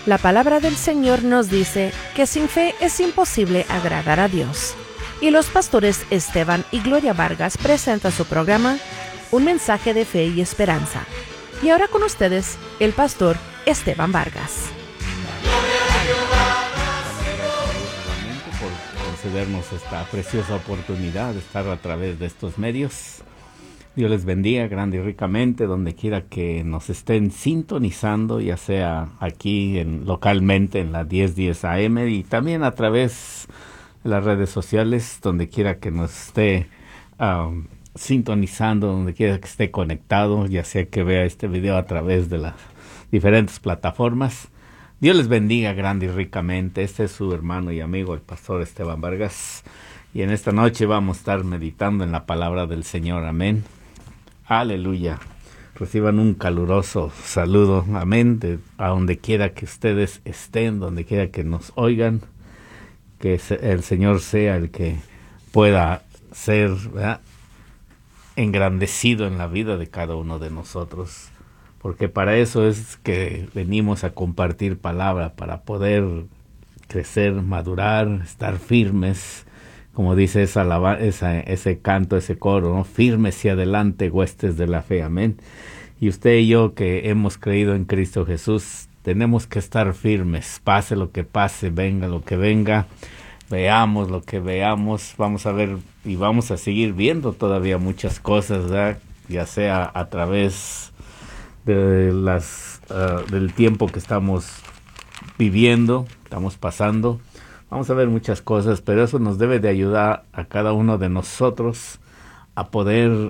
La palabra del Señor nos dice que sin fe es imposible agradar a Dios. Y los pastores Esteban y Gloria Vargas presentan su programa, Un mensaje de fe y esperanza. Y ahora con ustedes, el pastor Esteban Vargas. Por concedernos esta preciosa oportunidad de estar a través de estos medios. Dios les bendiga grande y ricamente donde quiera que nos estén sintonizando, ya sea aquí localmente en la 1010 AM y también a través de las redes sociales, donde quiera que nos esté sintonizando, donde quiera que esté conectado, ya sea que vea este video a través de las diferentes plataformas. Dios les bendiga grande y ricamente. Este es su hermano y amigo, el pastor Esteban Vargas. Y en esta noche vamos a estar meditando en la palabra del Señor. Amén. Aleluya. Reciban un caluroso saludo. Amén. A donde quiera que ustedes estén, donde quiera que nos oigan. Que el Señor sea el que pueda ser, ¿verdad?, engrandecido en la vida de cada uno de nosotros. Porque para eso es que venimos a compartir palabra, para poder crecer, madurar, estar firmes, como dice ese canto, ese coro, ¿no? Firmes y adelante, huestes de la fe, amén. Y usted y yo que hemos creído en Cristo Jesús, tenemos que estar firmes, pase lo que pase, venga lo que venga, veamos lo que veamos, vamos a ver y vamos a seguir viendo todavía muchas cosas, ¿verdad? Ya sea a través de del tiempo que estamos viviendo, estamos pasando. Vamos a ver muchas cosas, pero eso nos debe de ayudar a cada uno de nosotros a poder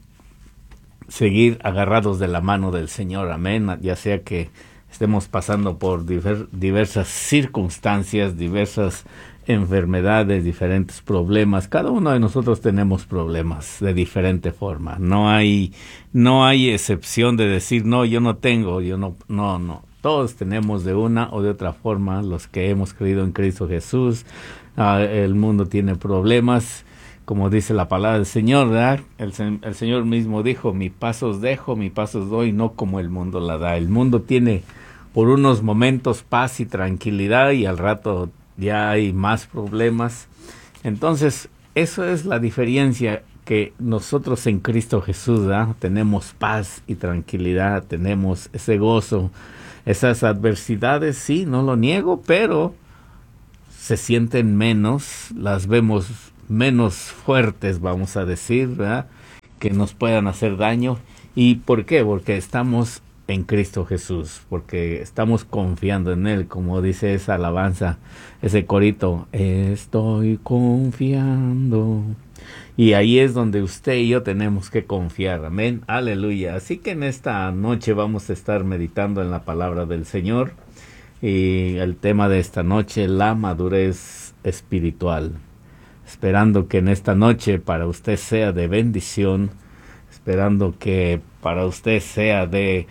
seguir agarrados de la mano del Señor, amén. Ya sea que estemos pasando por diversas circunstancias, diversas enfermedades, diferentes problemas. Cada uno de nosotros tenemos problemas de diferente forma. No hay excepción de decir, no, yo no tengo, no. Todos tenemos de una o de otra forma, los que hemos creído en Cristo Jesús. El mundo tiene problemas, como dice la palabra del Señor, ¿verdad? El Señor mismo dijo, mi paz os dejo, mi paz os doy, no como el mundo la da. El mundo tiene por unos momentos paz y tranquilidad y al rato ya hay más problemas. Entonces, eso es la diferencia, que nosotros en Cristo Jesús, ¿verdad?, tenemos paz y tranquilidad, tenemos ese gozo. Esas adversidades, sí, no lo niego, pero se sienten menos, las vemos menos fuertes, vamos a decir, ¿verdad?, que nos puedan hacer daño. ¿Y por qué? Porque estamos en Cristo Jesús, porque estamos confiando en Él, como dice esa alabanza, ese corito, estoy confiando. Y ahí es donde usted y yo tenemos que confiar, amén, aleluya. Así que en esta noche vamos a estar meditando en la palabra del Señor, y el tema de esta noche, la madurez espiritual. Esperando que en esta noche para usted sea de bendición, esperando que para usted sea de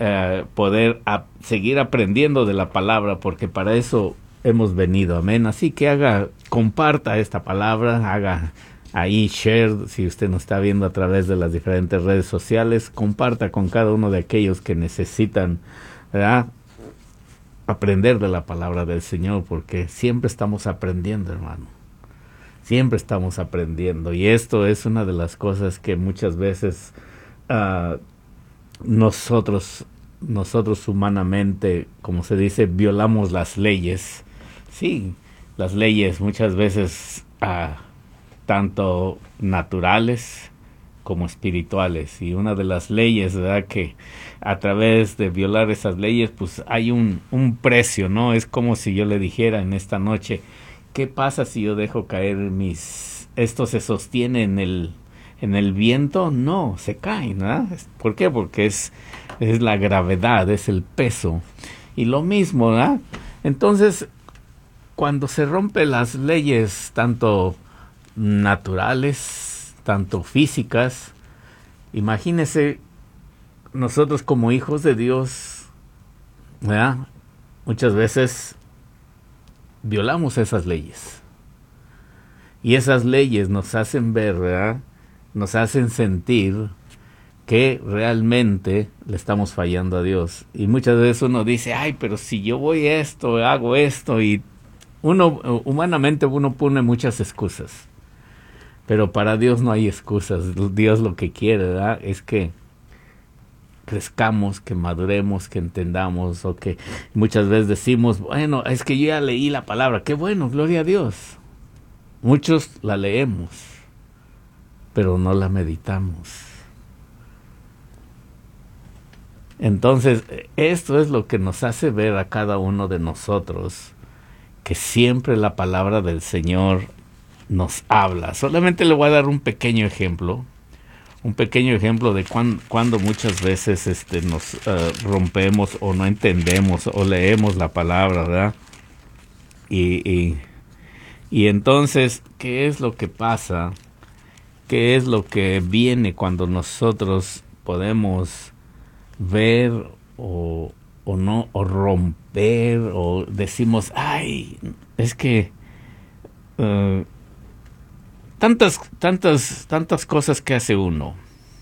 poder seguir aprendiendo de la palabra, porque para eso hemos venido, amén. Así que comparta esta palabra, haga ahí share, si usted nos está viendo a través de las diferentes redes sociales, comparta con cada uno de aquellos que necesitan, ¿verdad?, aprender de la palabra del Señor, porque siempre estamos aprendiendo, hermano. Siempre estamos aprendiendo, y esto es una de las cosas que muchas veces nosotros humanamente, como se dice, violamos las leyes. Sí, las leyes muchas veces tanto naturales como espirituales, y una de las leyes, ¿verdad?, que a través de violar esas leyes, pues hay un precio, ¿no? Es como si yo le dijera en esta noche, ¿qué pasa si yo dejo caer esto se sostiene en el viento? No, se caen, ¿verdad? ¿Por qué? Porque es la gravedad, es el peso. Y lo mismo, ¿verdad? Entonces, cuando se rompen las leyes, tanto naturales, tanto físicas, imagínese nosotros como hijos de Dios, ¿verdad?, muchas veces violamos esas leyes. Y esas leyes nos hacen ver, ¿verdad?, nos hacen sentir que realmente le estamos fallando a Dios. Y muchas veces uno dice, ay, pero si yo voy a esto, hago esto, y humanamente uno pone muchas excusas. Pero para Dios no hay excusas. Dios lo que quiere, ¿verdad?, es que crezcamos, que maduremos, que entendamos, o que muchas veces decimos, bueno, es que yo ya leí la palabra, qué bueno, gloria a Dios. Muchos la leemos, pero no la meditamos. Entonces, esto es lo que nos hace ver a cada uno de nosotros que siempre la palabra del Señor nos habla. Solamente le voy a dar un pequeño ejemplo de cuando muchas veces nos rompemos o no entendemos o leemos la palabra, ¿verdad? Y entonces, ¿qué es lo que pasa? ¿Qué es lo que viene cuando nosotros podemos ver o no, o romper, o decimos, ay, es que tantas cosas que hace uno,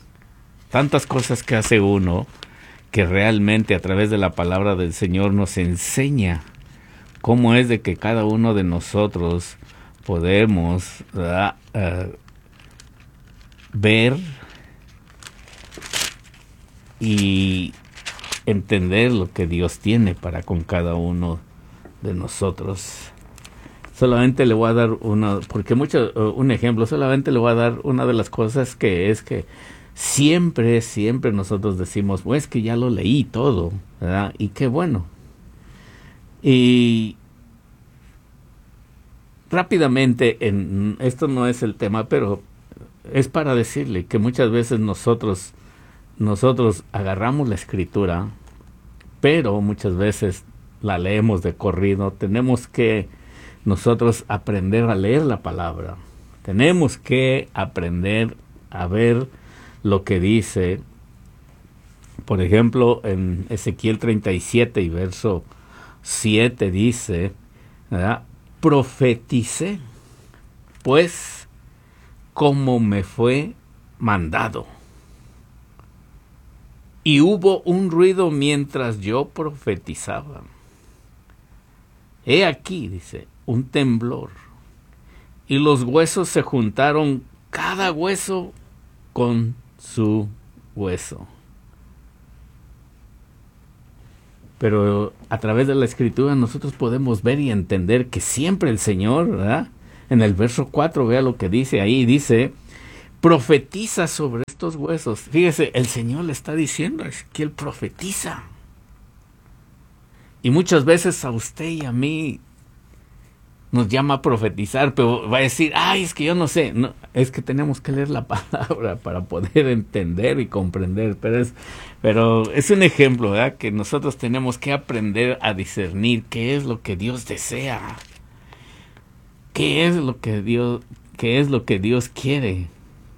que realmente a través de la palabra del Señor nos enseña cómo es de que cada uno de nosotros podemos ver y entender lo que Dios tiene para con cada uno de nosotros. Solamente le voy a dar un ejemplo, solamente le voy a dar una de las cosas que es que siempre nosotros decimos, pues que ya lo leí todo, ¿verdad? Y qué bueno. Y rápidamente, esto no es el tema, pero es para decirle que muchas veces nosotros agarramos la escritura, pero muchas veces la leemos de corrido. Tenemos que nosotros aprender a leer la palabra. Tenemos que aprender a ver lo que dice. Por ejemplo, en Ezequiel 37 y verso 7 dice, ¿verdad?, profeticé, pues, como me fue mandado. Y hubo un ruido mientras yo profetizaba. He aquí, dice, un temblor, y los huesos se juntaron, cada hueso con su hueso. Pero a través de la Escritura nosotros podemos ver y entender que siempre el Señor, ¿verdad?, en el verso 4, vea lo que dice ahí, dice, profetiza sobre estos huesos. Fíjese, el Señor le está diciendo a Ezequiel, profetiza. Y muchas veces a usted y a mí nos llama a profetizar, pero va a decir, ay, es que yo no sé. No, es que tenemos que leer la palabra para poder entender y comprender. Pero es un ejemplo, ¿verdad?, que nosotros tenemos que aprender a discernir qué es lo que Dios desea. ¿Qué es lo que Dios quiere?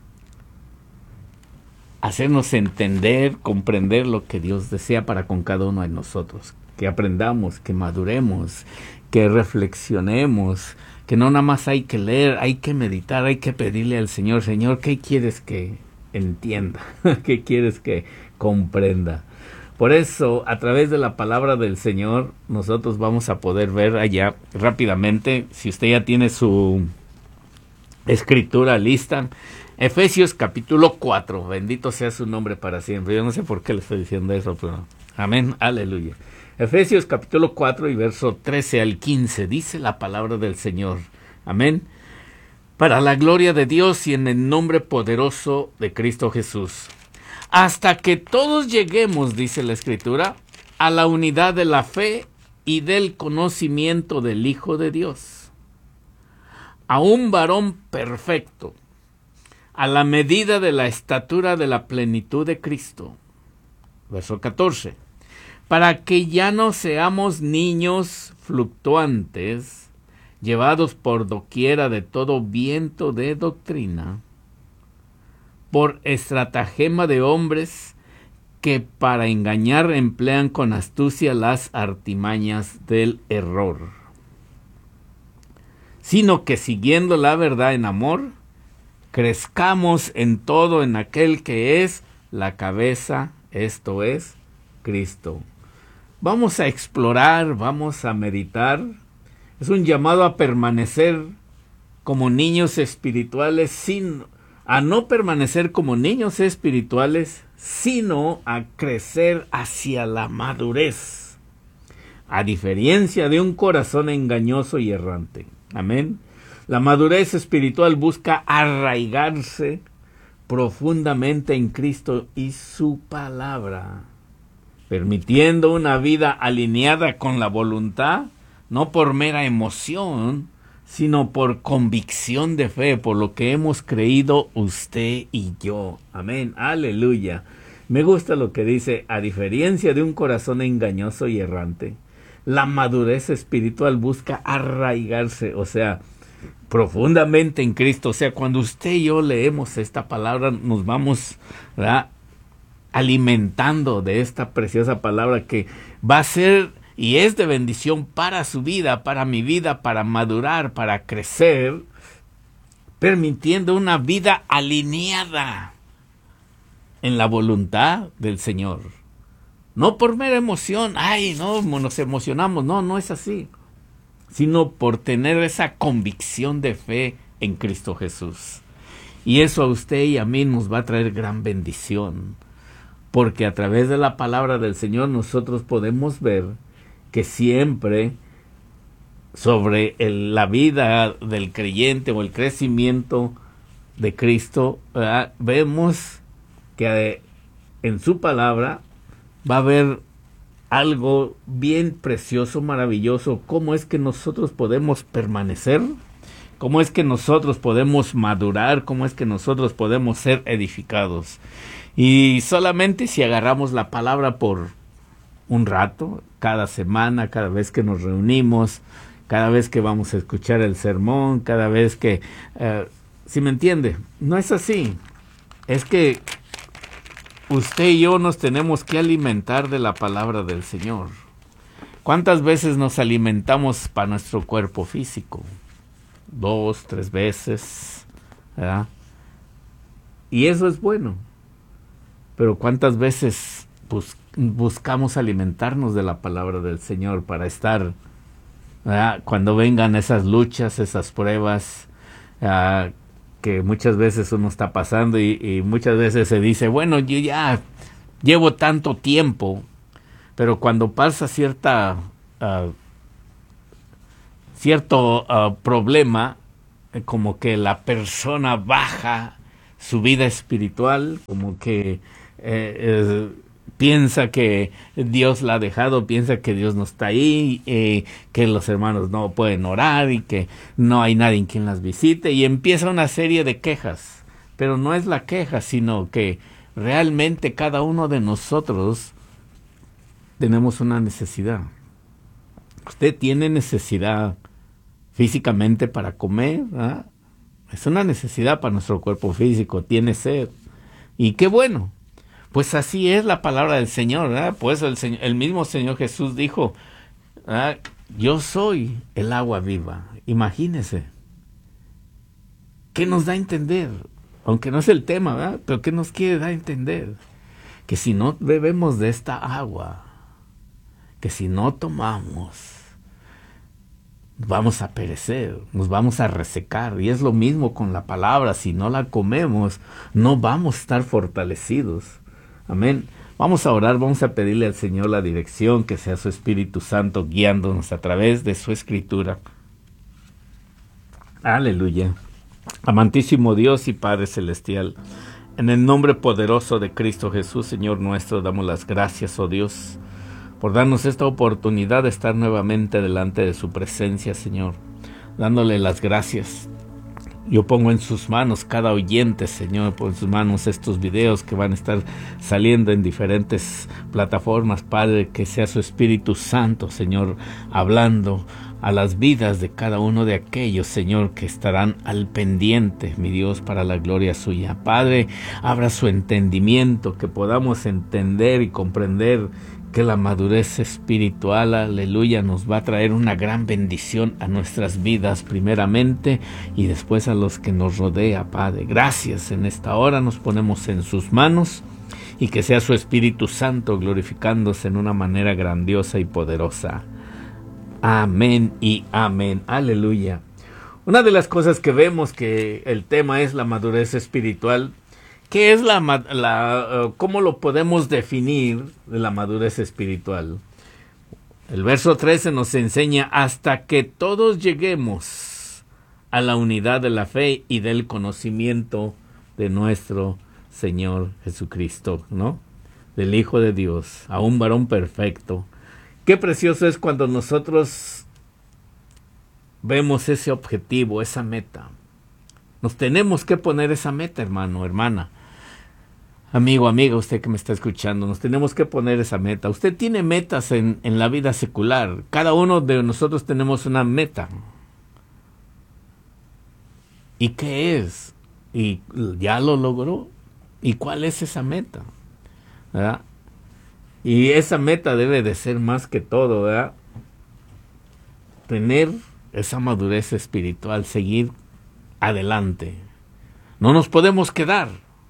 Hacernos entender, comprender lo que Dios desea para con cada uno de nosotros. Que aprendamos, que maduremos, que reflexionemos, que no nada más hay que leer, hay que meditar, hay que pedirle al Señor, Señor, ¿qué quieres que entienda? ¿Qué quieres que comprenda? Por eso, a través de la palabra del Señor, nosotros vamos a poder ver allá rápidamente, si usted ya tiene su escritura lista, Efesios capítulo 4, bendito sea su nombre para siempre. Yo no sé por qué le estoy diciendo eso, pero amén, aleluya. Efesios capítulo 4 y verso 13 al 15, dice la palabra del Señor, amén, para la gloria de Dios y en el nombre poderoso de Cristo Jesús. Hasta que todos lleguemos, dice la Escritura, a la unidad de la fe y del conocimiento del Hijo de Dios, a un varón perfecto, a la medida de la estatura de la plenitud de Cristo. Verso 14. Para que ya no seamos niños fluctuantes, llevados por doquiera de todo viento de doctrina, por estratagema de hombres que para engañar emplean con astucia las artimañas del error, sino que siguiendo la verdad en amor, crezcamos en todo en aquel que es la cabeza, esto es Cristo. Vamos a explorar, vamos a meditar. Es un llamado a permanecer como niños espirituales, a no permanecer como niños espirituales, sino a crecer hacia la madurez, a diferencia de un corazón engañoso y errante. Amén. La madurez espiritual busca arraigarse profundamente en Cristo y su palabra, permitiendo una vida alineada con la voluntad, no por mera emoción, sino por convicción de fe, por lo que hemos creído usted y yo. Amén, aleluya. Me gusta lo que dice, a diferencia de un corazón engañoso y errante, la madurez espiritual busca arraigarse, o sea, profundamente en Cristo. O sea, cuando usted y yo leemos esta palabra, nos vamos, ¿verdad?, alimentando de esta preciosa palabra que va a ser y es de bendición para su vida, para mi vida, para madurar, para crecer, permitiendo una vida alineada en la voluntad del Señor. No por mera emoción, ay, no, nos emocionamos, no es así, sino por tener esa convicción de fe en Cristo Jesús. Y eso a usted y a mí nos va a traer gran bendición, porque a través de la palabra del Señor nosotros podemos ver que siempre sobre la vida del creyente o el crecimiento de Cristo, vemos que en su palabra va a haber algo bien precioso, maravilloso. ¿Cómo es que nosotros podemos permanecer? ¿Cómo es que nosotros podemos madurar? ¿Cómo es que nosotros podemos ser edificados? Y solamente si agarramos la palabra por un rato, cada semana, cada vez que nos reunimos, cada vez que vamos a escuchar el sermón, cada vez que... ¿sí me entiende? No es así. Es que usted y yo nos tenemos que alimentar de la palabra del Señor. ¿Cuántas veces nos alimentamos para nuestro cuerpo físico? 2, 3 veces, ¿verdad? Y eso es bueno. Pero ¿cuántas veces buscamos alimentarnos de la palabra del Señor para estar, ¿verdad?, cuando vengan esas luchas, esas pruebas, que muchas veces uno está pasando y muchas veces se dice, bueno, yo ya llevo tanto tiempo, pero cuando pasa cierto problema, como que la persona baja su vida espiritual, como que piensa que Dios la ha dejado, piensa que Dios no está ahí, que los hermanos no pueden orar y que no hay nadie en quien las visite, y empieza una serie de quejas. Pero no es la queja, sino que realmente cada uno de nosotros tenemos una necesidad. Usted tiene necesidad físicamente para comer, ¿verdad? Es una necesidad para nuestro cuerpo físico, tiene sed. Y qué bueno. Pues así es la palabra del Señor, ¿verdad? Pues el mismo Señor Jesús dijo, ¿verdad?, yo soy el agua viva. Imagínese. ¿Qué nos da a entender? Aunque no es el tema, ¿verdad?, pero ¿qué nos quiere dar a entender? Que si no bebemos de esta agua, que si no tomamos, vamos a perecer, nos vamos a resecar. Y es lo mismo con la palabra. Si no la comemos, no vamos a estar fortalecidos. Amén. Vamos a orar, vamos a pedirle al Señor la dirección, que sea su Espíritu Santo guiándonos a través de su Escritura. Aleluya. Amantísimo Dios y Padre Celestial, en el nombre poderoso de Cristo Jesús, Señor nuestro, damos las gracias, oh Dios, por darnos esta oportunidad de estar nuevamente delante de su presencia, Señor, dándole las gracias. Yo pongo en sus manos cada oyente, Señor, pongo en sus manos estos videos que van a estar saliendo en diferentes plataformas, Padre, que sea su Espíritu Santo, Señor, hablando a las vidas de cada uno de aquellos, Señor, que estarán al pendiente, mi Dios, para la gloria suya. Padre, abra su entendimiento, que podamos entender y comprender que la madurez espiritual, aleluya, nos va a traer una gran bendición a nuestras vidas primeramente y después a los que nos rodea, Padre. Gracias, en esta hora nos ponemos en sus manos y que sea su Espíritu Santo glorificándose en una manera grandiosa y poderosa. Amén y amén. Aleluya. Una de las cosas que vemos que el tema es la madurez espiritual. ¿Qué es cómo lo podemos definir de la madurez espiritual? El verso 13 nos enseña hasta que todos lleguemos a la unidad de la fe y del conocimiento de nuestro Señor Jesucristo, ¿no? Del Hijo de Dios, a un varón perfecto. Qué precioso es cuando nosotros vemos ese objetivo, esa meta. Nos tenemos que poner esa meta, hermano, hermana. Amigo, amiga, usted que me está escuchando, nos tenemos que poner esa meta. Usted tiene metas en la vida secular. Cada uno de nosotros tenemos una meta. ¿Y qué es? ¿Y ya lo logró? ¿Y cuál es esa meta? ¿Verdad? Y esa meta debe de ser más que todo, ¿verdad? Tener esa madurez espiritual, seguir adelante. No nos podemos quedar.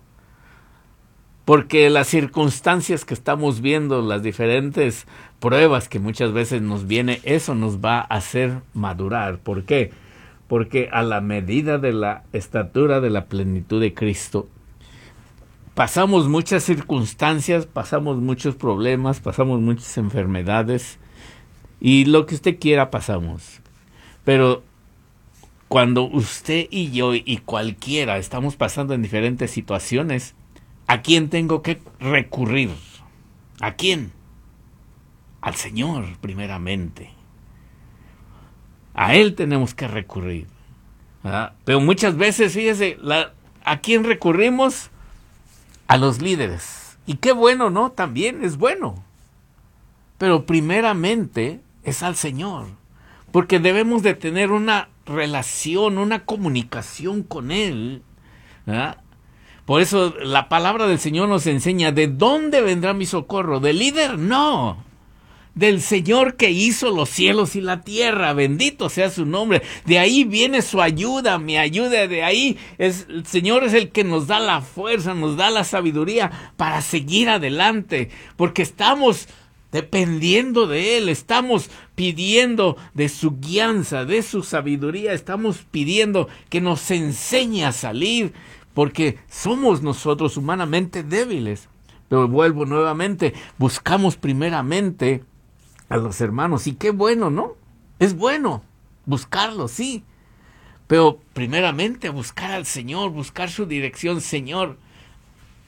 Porque las circunstancias que estamos viendo, las diferentes pruebas que muchas veces nos viene, eso nos va a hacer madurar. ¿Por qué? Porque a la medida de la estatura de la plenitud de Cristo, pasamos muchas circunstancias, pasamos muchos problemas, pasamos muchas enfermedades y lo que usted quiera pasamos. Pero cuando usted y yo y cualquiera estamos pasando en diferentes situaciones, ¿a quién tengo que recurrir? ¿A quién? Al Señor, primeramente. A Él tenemos que recurrir. ¿Verdad? Pero muchas veces, fíjese, ¿a quién recurrimos? A los líderes. Y qué bueno, ¿no? También es bueno. Pero primeramente es al Señor. Porque debemos de tener una relación, una comunicación con Él. ¿Verdad? Por eso la palabra del Señor nos enseña, ¿de dónde vendrá mi socorro? ¿Del líder? No. Del Señor que hizo los cielos y la tierra. Bendito sea su nombre. De ahí viene su ayuda, mi ayuda. De ahí el Señor es el que nos da la fuerza, nos da la sabiduría para seguir adelante. Porque estamos dependiendo de Él, estamos pidiendo de su guianza, de su sabiduría. Estamos pidiendo que nos enseñe a salir. Porque somos nosotros humanamente débiles. Pero vuelvo nuevamente, buscamos primeramente a los hermanos. Y qué bueno, ¿no? Es bueno buscarlos, sí. Pero primeramente buscar al Señor, buscar su dirección. Señor,